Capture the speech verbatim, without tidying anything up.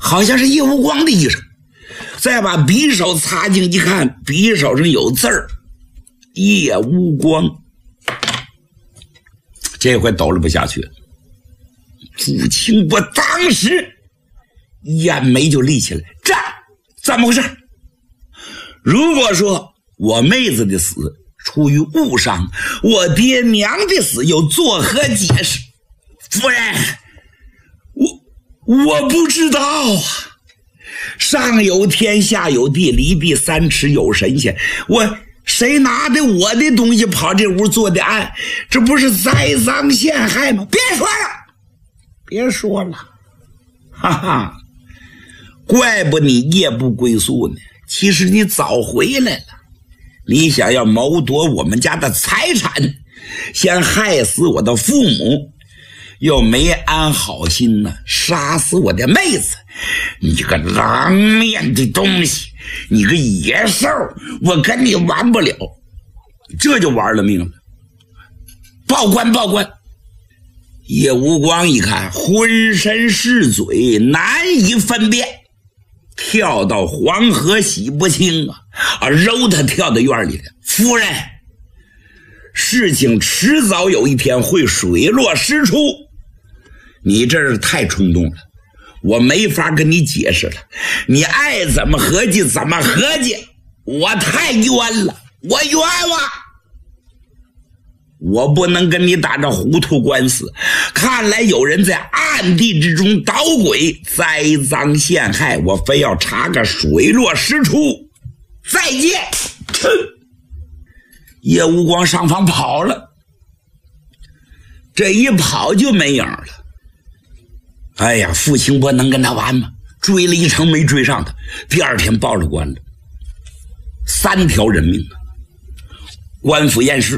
好像是叶无光的衣裳。再把匕首擦净一看，匕首上有字儿，叶无光。这回抖了不下去了。朱清波当时眼眉就立起来，这怎么回事？如果说我妹子的死出于误伤，我爹娘的死又作何解释？夫人，我我不知道啊。上有天，下有地，离地三尺有神仙。我谁拿的我的东西跑这屋做的案？这不是栽赃陷害吗？别说了，别说了，哈哈！怪不你夜不归宿呢。其实你早回来了，你想要谋夺我们家的财产，先害死我的父母，又没安好心呢，杀死我的妹子。你这个狼面的东西，你个野兽，我跟你玩不了。这就玩了命了。报官报官！叶无光一看浑身是嘴，难以分辨，跳到黄河洗不清啊！啊，揉他跳到院里了。夫人，事情迟早有一天会水落石出，你这是太冲动了，我没法跟你解释了，你爱怎么合计怎么合计，我太冤了，我冤枉，我不能跟你打这糊涂官司。看来有人在暗地之中捣鬼，栽赃陷害，我非要查个水落石出。再见！叶无光上房跑了，这一跑就没影了。哎呀，傅清波能跟他玩吗？追了一程没追上他，第二天报了官了，三条人命啊！官府验尸，